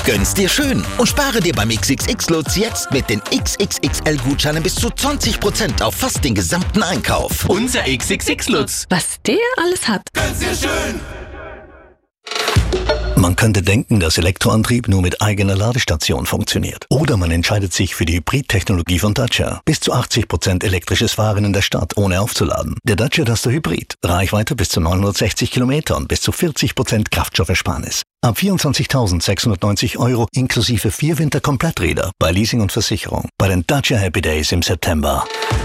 Gönn's dir schön und spare dir beim XXX-Lutz jetzt mit den XXXL-Gutscheinen bis zu 20% auf fast den gesamten Einkauf. Unser XXX-Lutz. Was der alles hat. Gönn's dir schön. Man könnte denken, dass Elektroantrieb nur mit eigener Ladestation funktioniert. Oder man entscheidet sich für die Hybrid-Technologie von Dacia. Bis zu 80% elektrisches Fahren in der Stadt, ohne aufzuladen. Der Dacia Duster Hybrid. Reichweite bis zu 960 Kilometer und bis zu 40% Kraftstoffersparnis. Ab 24.690 € inklusive 4 Winterkompletträder bei Leasing und Versicherung. Bei den Dacia Happy Days im September.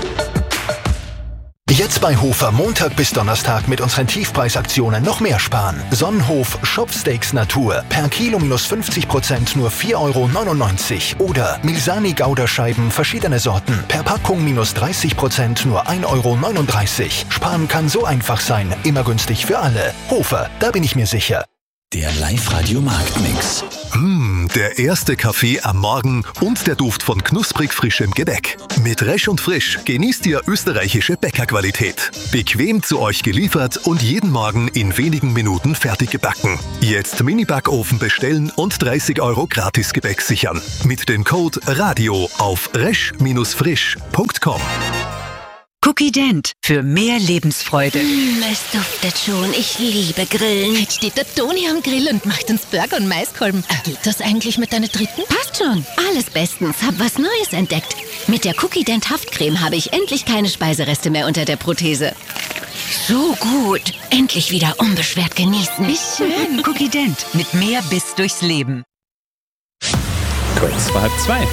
Jetzt bei Hofer Montag bis Donnerstag mit unseren Tiefpreisaktionen noch mehr sparen. Sonnenhof Shopsteaks Natur per Kilo minus 50% nur 4,99 € oder Milsani Gouda-Scheiben verschiedene Sorten per Packung minus 30% nur 1,39 €. Sparen kann so einfach sein, immer günstig für alle. Hofer, da bin ich mir sicher. Der Live-Radio-Marktmix. Der erste Kaffee am Morgen und der Duft von knusprig frischem Gebäck. Mit Resch und Frisch genießt ihr österreichische Bäckerqualität. Bequem zu euch geliefert und jeden Morgen in wenigen Minuten fertig gebacken. Jetzt Mini-Backofen bestellen und 30 € Gratis-Gebäck sichern. Mit dem Code RADIO auf resch-frisch.com. Cookie Dent für mehr Lebensfreude. Es duftet schon. Ich liebe Grillen. Jetzt steht der Toni am Grill und macht uns Burger und Maiskolben. Geht das eigentlich mit deiner dritten? Passt schon. Alles bestens. Hab was Neues entdeckt. Mit der Cookie Dent Haftcreme habe ich endlich keine Speisereste mehr unter der Prothese. So gut. Endlich wieder unbeschwert genießen. Wie schön. Cookie Dent mit mehr Biss durchs Leben. Kurz vor 1:30.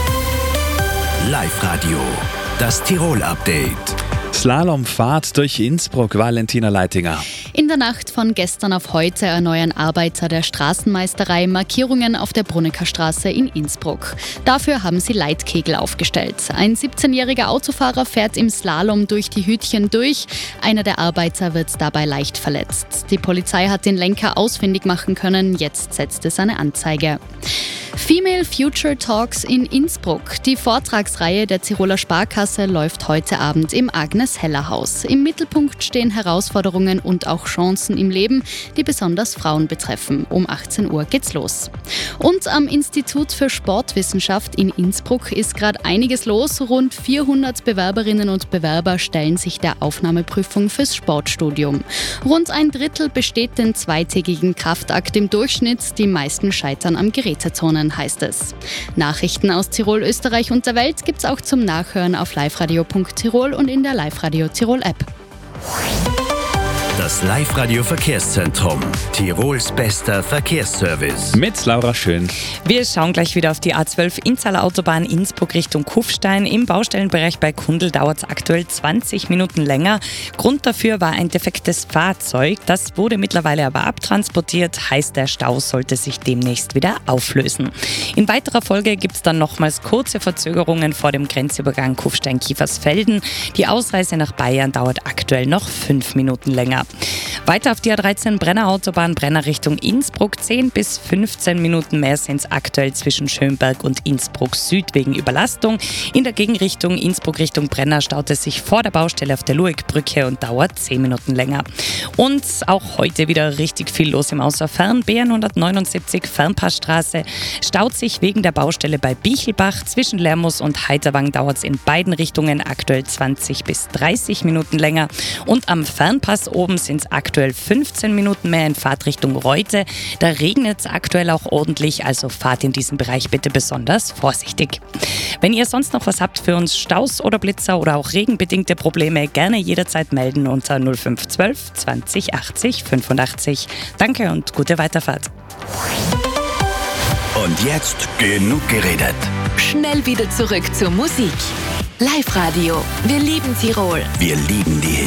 Live-Radio. Das Tirol-Update. Slalomfahrt durch Innsbruck, Valentina Leitinger. In der Nacht von gestern auf heute erneuern Arbeiter der Straßenmeisterei Markierungen auf der Brunnecker Straße in Innsbruck. Dafür haben sie Leitkegel aufgestellt. Ein 17-jähriger Autofahrer fährt im Slalom durch die Hütchen durch. Einer der Arbeiter wird dabei leicht verletzt. Die Polizei hat den Lenker ausfindig machen können. Jetzt setzt es eine Anzeige. Female Future Talks in Innsbruck. Die Vortragsreihe der Tiroler Sparkasse läuft heute Abend im Agnes-Heller-Haus. Im Mittelpunkt stehen Herausforderungen und auch Chancen im Leben, die besonders Frauen betreffen. Um 18 Uhr geht's los. Und am Institut für Sportwissenschaft in Innsbruck ist gerade einiges los. Rund 400 Bewerberinnen und Bewerber stellen sich der Aufnahmeprüfung fürs Sportstudium. Rund ein Drittel besteht den zweitägigen Kraftakt im Durchschnitt. Die meisten scheitern am Geräteturnen, heißt es. Nachrichten aus Tirol, Österreich und der Welt gibt's auch zum Nachhören auf liveradio.tirol und in der Live-Radio Tirol App. Das Live-Radio Verkehrszentrum. Tirols bester Verkehrsservice. Mit Laura Schön. Wir schauen gleich wieder auf die A12 Innzaler Autobahn Innsbruck Richtung Kufstein. Im Baustellenbereich bei Kundl dauert es aktuell 20 Minuten länger. Grund dafür war ein defektes Fahrzeug. Das wurde mittlerweile aber abtransportiert. Heißt, der Stau sollte sich demnächst wieder auflösen. In weiterer Folge gibt es dann nochmals kurze Verzögerungen vor dem Grenzübergang Kufstein-Kiefersfelden. Die Ausreise nach Bayern dauert aktuell noch 5 Minuten länger. Weiter auf die A13 Brenner Autobahn, Brenner Richtung Innsbruck. 10 bis 15 Minuten mehr sind es aktuell zwischen Schönberg und Innsbruck Süd wegen Überlastung. In der Gegenrichtung Innsbruck Richtung Brenner staut es sich vor der Baustelle auf der Luegbrücke und dauert 10 Minuten länger. Und auch heute wieder richtig viel los im Außerfern. B179 Fernpassstraße staut sich wegen der Baustelle bei Bichelbach. Zwischen Lermus und Heiterwang dauert es in beiden Richtungen aktuell 20 bis 30 Minuten länger. Und am Fernpass oben sind es aktuell 15 Minuten mehr in Fahrtrichtung Reute. Da regnet es aktuell auch ordentlich, also fahrt in diesem Bereich bitte besonders vorsichtig. Wenn ihr sonst noch was habt für uns, Staus oder Blitzer oder auch regenbedingte Probleme, gerne jederzeit melden unter 0512 20 80 85. Danke und gute Weiterfahrt. Und jetzt genug geredet. Schnell wieder zurück zur Musik. Live-Radio. Wir lieben Tirol. Wir lieben die